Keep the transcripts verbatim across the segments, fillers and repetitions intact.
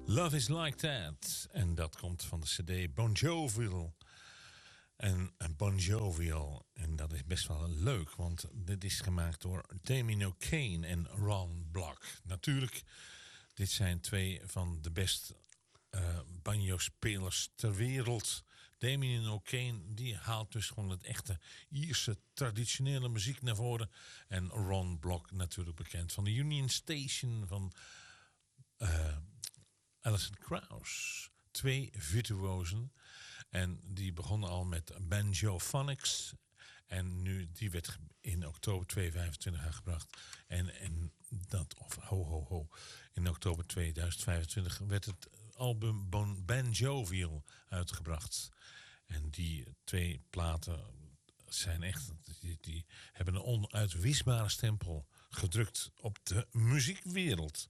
Love is Like That. En dat komt van de cd Bon Jovial. En Bon Jovial. En dat is best wel leuk, want dit is gemaakt door Damien O'Kane en Ron Block. Natuurlijk, dit zijn twee van de best uh, banjo-spelers ter wereld. Damien O'Kane, die haalt dus gewoon het echte Ierse traditionele muziek naar voren. En Ron Block, natuurlijk bekend van de Union Station van uh, Alison Krauss. Twee virtuosen. En die begonnen al met Banjophonics. En nu, die werd in oktober tweeduizend vijfentwintig aangebracht. En, en dat, of ho ho ho, in oktober tweeduizend vijfentwintig werd het album Bon Banjovial uitgebracht. En die twee platen zijn echt, die, die hebben een onuitwisbare stempel gedrukt op de muziekwereld.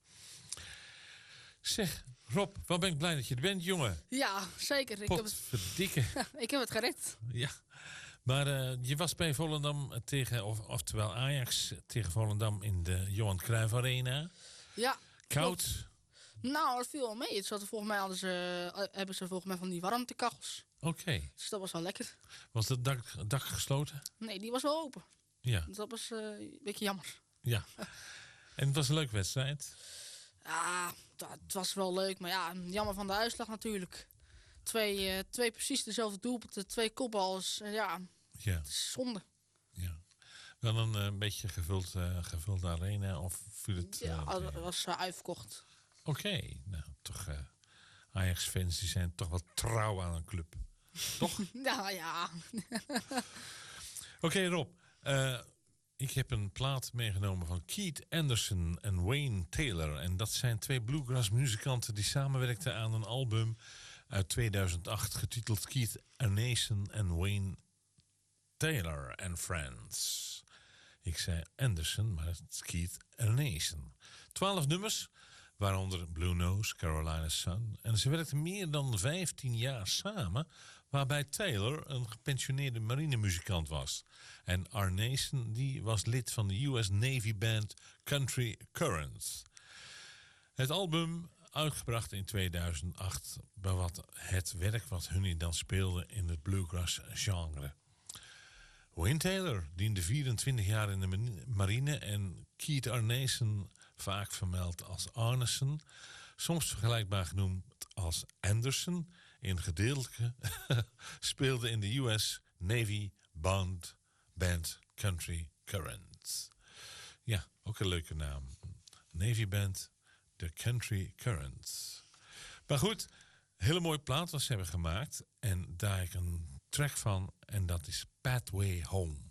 Zeg, Rob, wat ben ik blij dat je er bent, jongen. Ja, zeker. Ik heb het, verdikken. ik heb het gered. Ja, maar uh, je was bij Volendam tegen, of, oftewel Ajax tegen Volendam in de Johan Cruijff Arena. Ja. Koud? Klopt. Nou, dat viel wel mee. Het zat er volgens mij hadden ze, uh, hebben ze volgens mij van die warmtekachels. Oké. Okay. Dus dat was wel lekker. Was het dak, dak gesloten? Nee, die was wel open. Ja. Dus dat was uh, een beetje jammer. Ja. En het was een leuke wedstrijd? Ja, het was wel leuk. Maar ja, jammer van de uitslag natuurlijk. Twee, uh, twee precies dezelfde doelpunten, twee kopbals. Uh, ja, ja, het is zonde. Ja. Wel een uh, beetje gevuld, uh, gevulde arena of viel het... Uh, ja, het was uh, uitverkocht. Oké, okay. Nou toch uh, Ajax-fans die zijn toch wel trouw aan een club. Toch? Ja, ja. Oké okay, Rob, uh, ik heb een plaat meegenomen van Keith Anderson en Wayne Taylor. En dat zijn twee bluegrass muzikanten die samenwerkten aan een album uit tweeduizend acht getiteld Keith Anderson en Wayne Taylor and Friends. Ik zei Anderson, maar het is Keith Anderson. Twaalf nummers, waaronder Blue Nose, Carolina Sun. En ze werkten meer dan vijftien jaar samen, waarbij Taylor een gepensioneerde marinemuzikant was. En Arneson, die was lid van de U S Navy band Country Currents. Het album, uitgebracht in tweeduizend acht, bevat het werk wat hun dan speelden in het bluegrass genre. Wayne Taylor diende vierentwintig jaar in de marine en Keith Arneson, vaak vermeld als Arneson, soms vergelijkbaar genoemd als Anderson, in gedeeltelijke speelde in de U S Navy Band Band Country Currents. Ja, ook een leuke naam. Navy Band, de Country Currents. Maar goed, hele mooie plaat wat ze hebben gemaakt. En daar heb ik een track van en dat is Pathway Home.